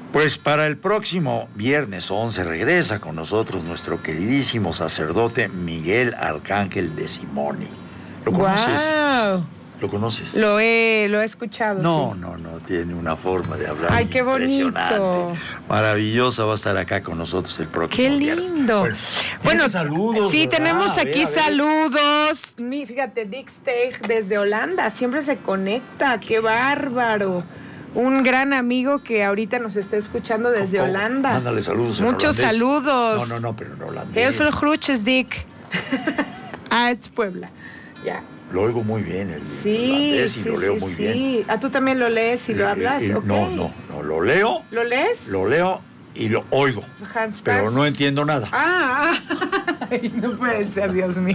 Pues para el próximo viernes 11 regresa con nosotros nuestro queridísimo sacerdote Miguel Arcángel de Simoni. ¿Lo conoces? ¡Wow! ¿Lo conoces? Lo he escuchado. No, sí. no, tiene una forma de hablar. Ay, qué impresionante. Bonito. Maravillosa, va a estar acá con nosotros el próximo Qué viernes. lindo. Bueno, saludos. Sí, ¿verdad? tenemos aquí a ver. saludos. Fíjate, Dick Steig desde Holanda, siempre se conecta, qué bárbaro. Un gran amigo que ahorita nos está escuchando desde ¿Cómo? Holanda. Mándale saludos. Muchos en holandés. saludos. No, pero en holandés. Heel veel groetjes, Dick. Es Puebla. Ya. Lo oigo muy bien el Sí, holandés y sí, lo leo sí, muy sí. bien. ¿Ah, tú también lo lees y lo hablas? Ok. No, lo leo. ¿Lo lees? Lo leo y lo oigo. Hans Pero Pass. no entiendo nada. Ay, no puede ser, Dios mío.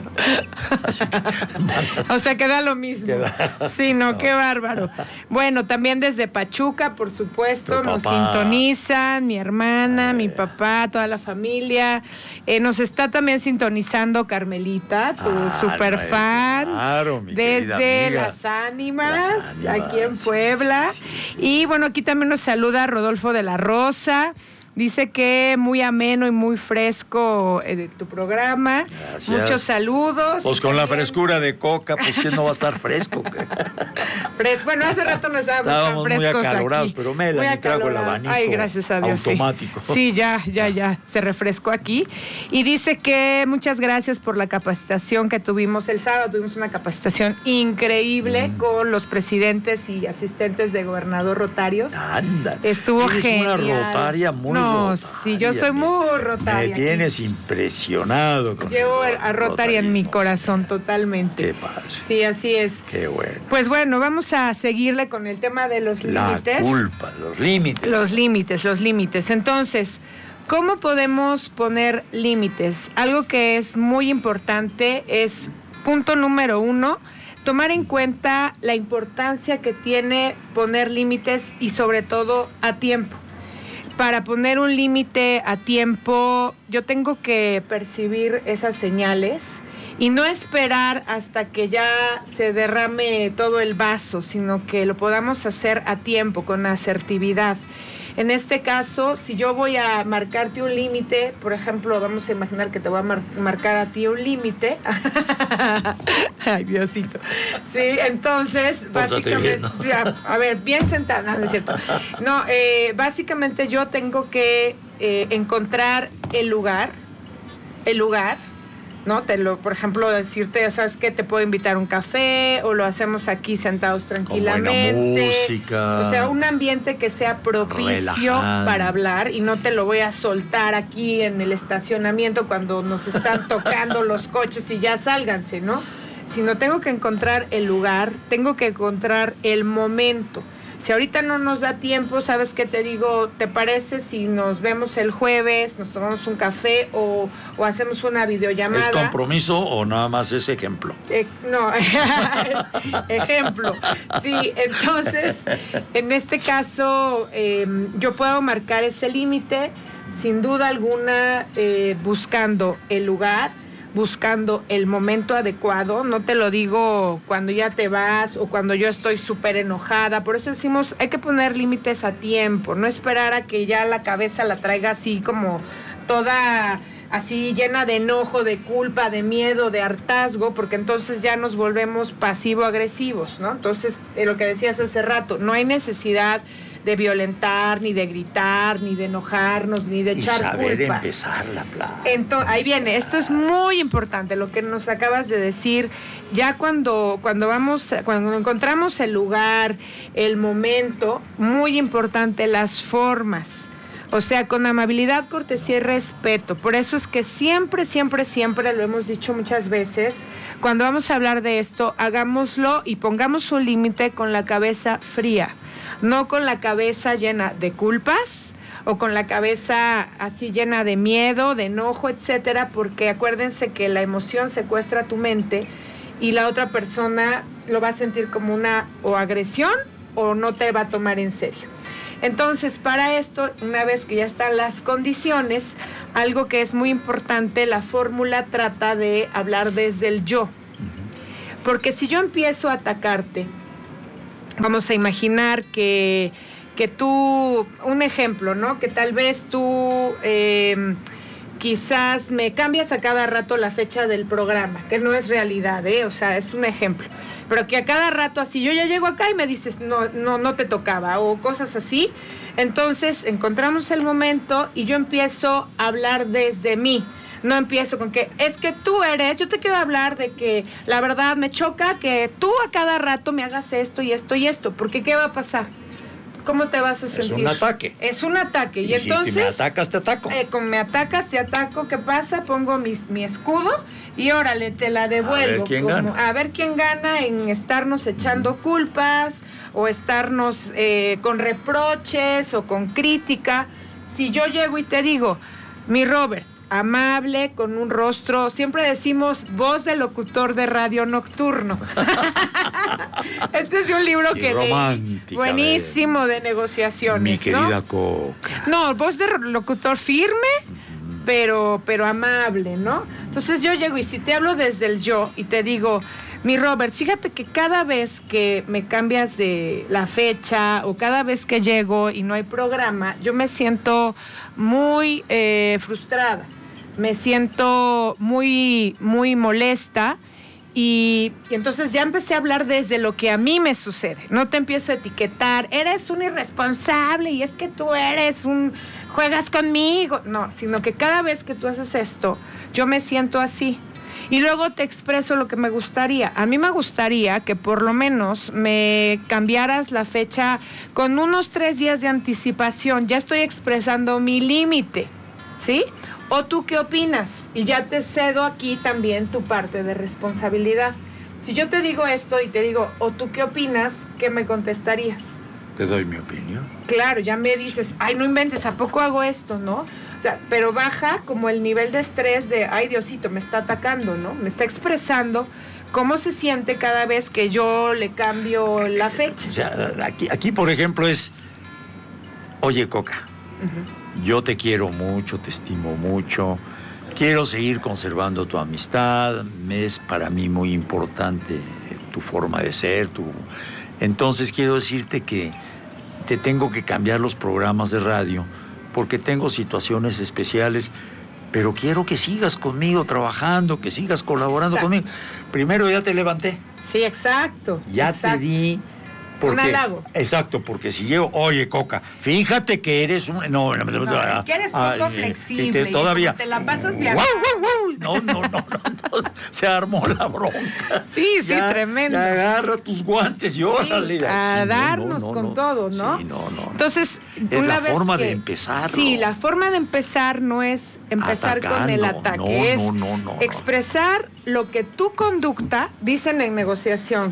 O sea, queda lo mismo. Sí, no, qué bárbaro. Bueno, también desde Pachuca, por supuesto, Tu nos papá. sintonizan, mi hermana, mi papá, toda la familia. Nos está también sintonizando Carmelita, tu super fan. Claro, mi querida desde amiga. Las Ánimas, Las Ánimas, aquí en Puebla. sí. Y bueno, aquí también nos saluda Rodolfo de la Rosa. Dice que muy ameno y muy fresco tu programa. Gracias. Muchos saludos. Pues con la frescura de Coca, pues ¿quién no va a estar fresco? Bueno, hace rato no estábamos tan Estábamos muy frescos acalorados, aquí. pero Melanie Muy trajo el acalorados. abanico. Ay, gracias a Dios. automático. Sí, ya, se refrescó aquí. Y dice que muchas gracias por la capacitación que tuvimos el sábado. Tuvimos una capacitación increíble con los presidentes y asistentes de gobernador rotarios. Anda. Estuvo Eres genial. una rotaria muy No, rotaria, sí, yo soy muy rotaria. Me tienes impresionado. Con Llevo el a Rotary en mi rotarismo. corazón totalmente. Qué padre. Sí, así es. Qué bueno. Pues bueno, vamos a seguirle con el tema de los La límites. culpa, los límites. Los límites. Entonces, ¿cómo podemos poner límites? Algo que es muy importante es, punto número 1, tomar en cuenta la importancia que tiene poner límites y sobre todo a tiempo. Para poner un límite a tiempo, yo tengo que percibir esas señales y no esperar hasta que ya se derrame todo el vaso, sino que lo podamos hacer a tiempo, con asertividad. En este caso, si yo voy a marcarte un límite, por ejemplo, vamos a imaginar que te voy a marcar a ti un límite. Ay, Diosito. Sí, entonces, Pórtate básicamente, bien, ¿no? sí, a ver, bien sentada, no es cierto. No, básicamente yo tengo que encontrar el lugar, ¿no? Por ejemplo, decirte, ¿sabes qué? Te puedo invitar a un café o lo hacemos aquí sentados tranquilamente. Con buena música. O sea, un ambiente que sea propicio Relajante. para hablar y no te lo voy a soltar aquí en el estacionamiento cuando nos están tocando los coches y ya sálganse, ¿no? Sino tengo que encontrar el lugar, tengo que encontrar el momento. Si ahorita no nos da tiempo, ¿sabes qué te digo? ¿Te parece si nos vemos el jueves, nos tomamos un café o hacemos una videollamada? ¿Es compromiso o nada más es ejemplo? No, ejemplo. Sí, entonces, en este caso, yo puedo marcar ese límite, sin duda alguna, buscando el lugar, buscando el momento adecuado. No te lo digo cuando ya te vas o cuando yo estoy súper enojada. Por eso decimos, hay que poner límites a tiempo, no esperar a que ya la cabeza la traiga así como toda así llena de enojo, de culpa, de miedo, de hartazgo, porque entonces ya nos volvemos pasivo-agresivos, ¿no? Entonces, lo que decías hace rato, no hay necesidad de violentar, ni de gritar, ni de enojarnos, ni de echar saber culpas. empezar la plática. Ahí viene, esto es muy importante, lo que nos acabas de decir. Ya cuando encontramos el lugar, el momento, muy importante las formas. O sea, con amabilidad, cortesía y respeto. Por eso es que siempre, lo hemos dicho muchas veces, cuando vamos a hablar de esto, hagámoslo y pongamos un límite con la cabeza fría, no con la cabeza llena de culpas o con la cabeza así llena de miedo, de enojo, etcétera, porque acuérdense que la emoción secuestra tu mente y la otra persona lo va a sentir como una o agresión o no te va a tomar en serio. Entonces, para esto, una vez que ya están las condiciones, algo que es muy importante, la fórmula trata de hablar desde el yo. Porque si yo empiezo a atacarte, vamos a imaginar que que tú, un ejemplo, ¿no? Que tal vez tú quizás me cambias a cada rato la fecha del programa, que no es realidad, o sea, es un ejemplo. Pero que a cada rato así, yo ya llego acá y me dices, no te tocaba, o cosas así. Entonces encontramos el momento y yo empiezo a hablar desde mí. No empiezo con que, es que tú eres, yo te quiero hablar de que la verdad me choca que tú a cada rato me hagas esto y esto y esto, porque ¿qué va a pasar? ¿Cómo te vas a sentir? Es un ataque. Es un ataque. Y entonces, si me atacas, te ataco. Como me atacas, te ataco. ¿Qué pasa? Pongo mi escudo y órale, te la devuelvo. A ver quién gana en estarnos echando culpas o estarnos con reproches o con crítica. Si yo llego y te digo, mi Robert, amable, con un rostro, siempre decimos voz de locutor de radio nocturno. Este es un libro que leí, buenísimo de negociaciones. Mi querida Coca. No, voz de locutor firme, pero amable, ¿no? Entonces yo llego y si te hablo desde el yo y te digo, mi Robert, fíjate que cada vez que me cambias de la fecha o cada vez que llego y no hay programa, yo me siento muy frustrada, me siento muy, muy molesta y entonces ya empecé a hablar desde lo que a mí me sucede. No te empiezo a etiquetar, eres un irresponsable y es que tú juegas conmigo. No, sino que cada vez que tú haces esto, yo me siento así. Y luego te expreso lo que me gustaría. A mí me gustaría que por lo menos me cambiaras la fecha con unos 3 días de anticipación. Ya estoy expresando mi límite, ¿sí? ¿O tú qué opinas? Y ya te cedo aquí también tu parte de responsabilidad. Si yo te digo esto y te digo, ¿o tú qué opinas? ¿Qué me contestarías? Te doy mi opinión. Claro, ya me dices, ay, no inventes, ¿a poco hago esto, no? O sea, pero baja como el nivel de estrés de, ay, Diosito, me está atacando, ¿no? Me está expresando cómo se siente cada vez que yo le cambio la fecha. O sea, aquí por ejemplo, es, oye, Coca, yo te quiero mucho, te estimo mucho, quiero seguir conservando tu amistad, es para mí muy importante tu forma de ser, Entonces quiero decirte que te tengo que cambiar los programas de radio porque tengo situaciones especiales, pero quiero que sigas conmigo trabajando, que sigas colaborando conmigo. Primero ya te levanté. Sí, exacto. Ya te di... un halago. Exacto, porque si llego, oye, Coca, fíjate que eres un... que eres poco flexible. Todavía... Te la pasas viajando. No, se armó la bronca. Sí, tremendo. Ya agarra tus guantes y órale. A darnos con todo, ¿no? Sí, no. Entonces, es la forma de empezar. Sí, la forma de empezar no es empezar con el ataque. No. Expresar lo que tu conducta, dicen en negociación,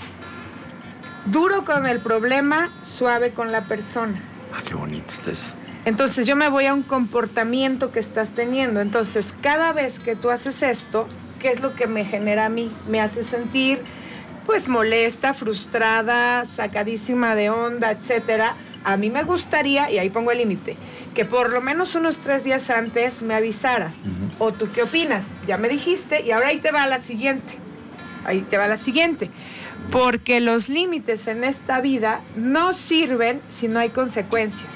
duro con el problema, suave con la persona. Ah, qué bonito está eso. Entonces yo me voy a un comportamiento que estás teniendo. Entonces cada vez que tú haces esto, ¿qué es lo que me genera a mí? Me hace sentir pues molesta, frustrada, sacadísima de onda, etcétera. A mí me gustaría, y ahí pongo el límite, que por lo menos unos 3 días antes me avisaras. ¿O tú qué opinas? Ya me dijiste y ahora ahí te va la siguiente. Porque los límites en esta vida no sirven si no hay consecuencias.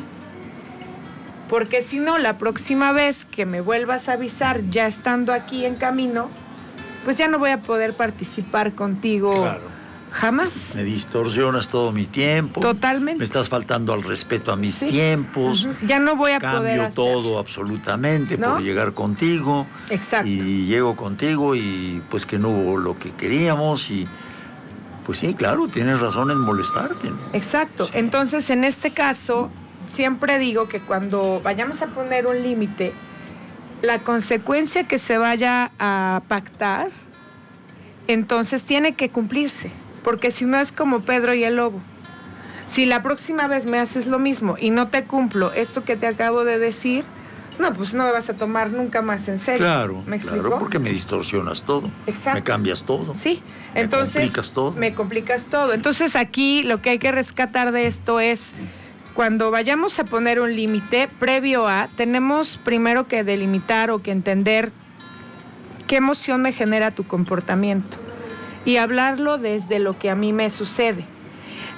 Porque si no, la próxima vez que me vuelvas a avisar, ya estando aquí en camino, pues ya no voy a poder participar contigo. Claro. Jamás. Me distorsionas todo mi tiempo. Totalmente. Me estás faltando al respeto a mis tiempos. Ya no voy a poder Cambio hacer. todo absolutamente, ¿no? Por llegar contigo. Exacto. Y llego contigo y pues que no hubo lo que queríamos y pues sí, claro, tienes razón en molestarte, ¿no? Exacto. Sí. Entonces, en este caso, siempre digo que cuando vayamos a poner un límite, la consecuencia que se vaya a pactar, entonces tiene que cumplirse, porque si no es como Pedro y el lobo. Si la próxima vez me haces lo mismo y no te cumplo esto que te acabo de decir, no, pues no me vas a tomar nunca más en serio. Claro, ¿Me explico? claro, porque me distorsionas todo. Exacto. Me cambias todo. Sí, entonces... Me complicas todo. Entonces aquí lo que hay que rescatar de esto es, cuando vayamos a poner un límite, previo a, tenemos primero que delimitar o que entender qué emoción me genera tu comportamiento y hablarlo desde lo que a mí me sucede.